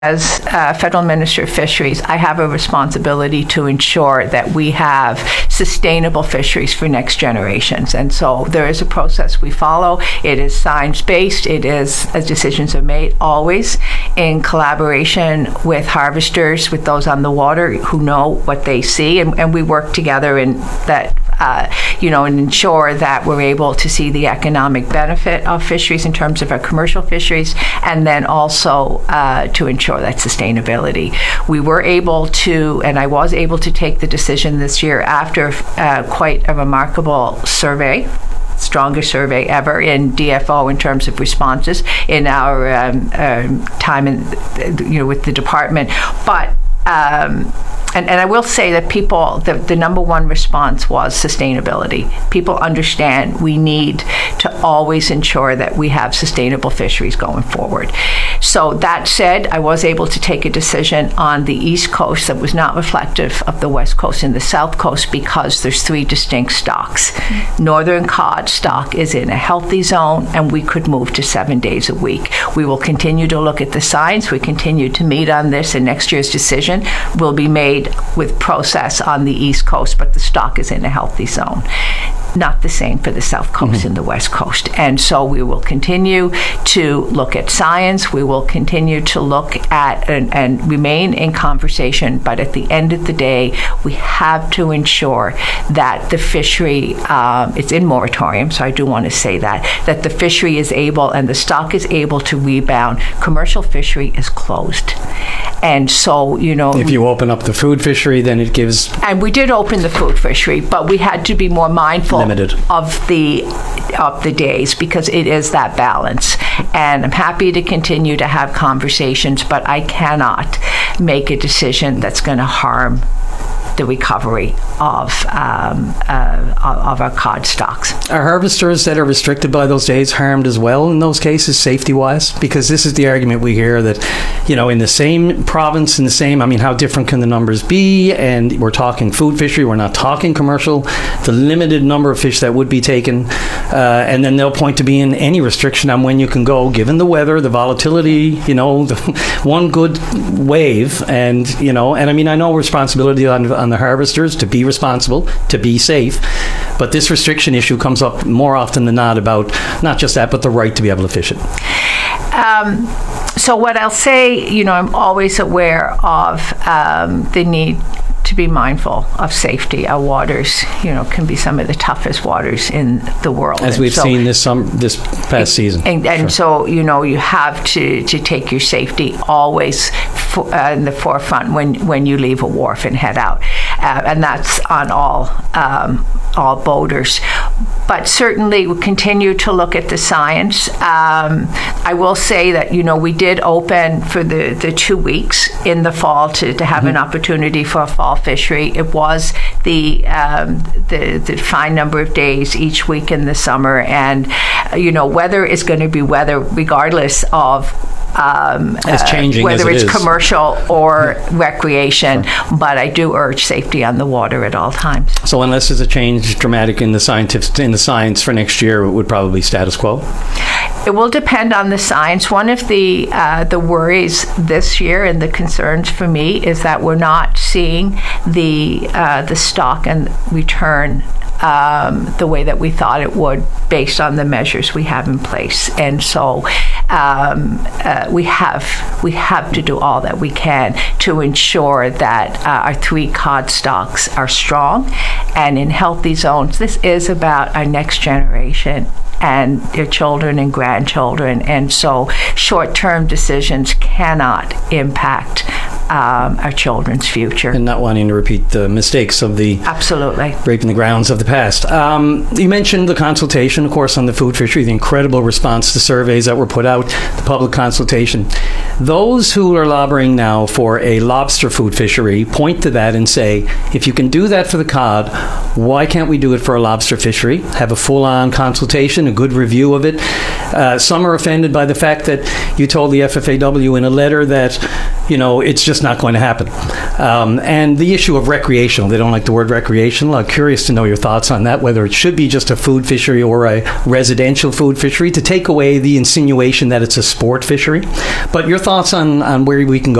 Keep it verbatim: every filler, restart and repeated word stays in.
As uh, Federal Minister of Fisheries, I have a responsibility to ensure that we have sustainable fisheries for next generations. And so there is a process we follow. It is science-based. It is, as decisions are made, always in collaboration with harvesters, with those on the water who know what they see. And, and we work together in that, uh, you know, and ensure that we're able to see the economic benefit of fisheries in terms of our commercial fisheries, and then also uh, to ensure that sustainability. We were able to, and I was able to take the decision this year after uh, quite a remarkable survey, strongest survey ever in D F O in terms of responses in our um, um, time in, you know, with the department. But um, And, and I will say that people, the, the number one response was sustainability. People understand we need to always ensure that we have sustainable fisheries going forward. So that said, I was able to take a decision on the East Coast that was not reflective of the West Coast and the South Coast because there's three distinct stocks. Mm-hmm. Northern cod stock is in a healthy zone, and we could move to seven days a week. We will continue to look at the science. We continue to meet on this, and next year's decision will be made with process on the East Coast, but the stock is in a healthy zone. Not the same for the South Coast mm-hmm. and the West Coast. And so we will continue to look at science. We will continue to look at and, and remain in conversation. But at the end of the day, we have to ensure that the fishery, um, it's in moratorium, so I do want to say that, that the fishery is able and the stock is able to rebound. Commercial fishery is closed. And so, you know... If you open up the food fishery, then it gives... And we did open the food fishery, but we had to be more mindful limited. of the of the days because it is that balance. And I'm happy to continue to have conversations, but I cannot make a decision that's going to harm the recovery of um, uh, of our cod stocks. Are harvesters that are restricted by those days harmed as well in those cases, safety-wise? Because this is the argument we hear that, you know, in the same province, in the same, I mean, how different can the numbers be? And we're talking food fishery, we're not talking commercial, the limited number of fish that would be taken, uh, and then they'll point to being any restriction on when you can go, given the weather, the volatility, you know, the one good wave, and, you know, and I mean, I know responsibility on on the harvesters to be responsible, to be safe, but this restriction issue comes up more often than not about not just that, but the right to be able to fish it. Um, so what I'll say, you know, I'm always aware of um, the need to be mindful of safety. Our waters, you know, can be some of the toughest waters in the world. As we've so, seen this some this past and, season. And, and sure. so, you know, you have to, to take your safety always for, uh, in the forefront when, when you leave a wharf and head out. Uh, and that's on all um, all boaters. But certainly we continue to look at the science. Um, I will say that, you know, we did open for the, the two weeks in the fall to, to have mm-hmm. an opportunity for a fall fishery. It was the, um, the the fine number of days each week in the summer. And, uh, you know, weather is going to be weather regardless of Um, as changing uh, whether as it it's is. commercial or yeah. recreation, sure. But I do urge safety on the water at all times. So unless there's a change dramatic in the scientific in the science for next year, it would probably be status quo. It will depend on the science. One of the uh, the worries this year and the concerns for me is that we're not seeing the uh, the stock and return Um, the way that we thought it would based on the measures we have in place. And so um, uh, we have we have to do all that we can to ensure that uh, our three cod stocks are strong and in healthy zones. This is about our next generation and their children and grandchildren. And so short-term decisions cannot impact um, our children's future. And not wanting to repeat the mistakes of the absolutely raping the grounds of the past. Um, you mentioned the consultation, of course, on the food fishery, the incredible response to surveys that were put out, the public consultation. Those who are lobbying now for a lobster food fishery point to that and say, if you can do that for the cod, why can't we do it for a lobster fishery? Have a full-on consultation, a good review of it. Uh, some are offended by the fact that you told the F F A W in a letter that, you know, it's just not going to happen. Um, and the issue of recreational, they don't like the word recreational. I'm curious to know your thoughts on that, whether it should be just a food fishery or a residential food fishery, to take away the insinuation that it's a sport fishery. But your thoughts on, on where we can go